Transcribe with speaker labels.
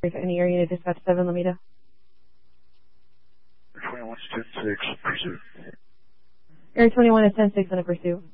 Speaker 1: Any area unit dispatch 7, Lamita.
Speaker 2: 21 is 10-6, pursuit.
Speaker 1: Air 21 is 10-6 on a pursuit.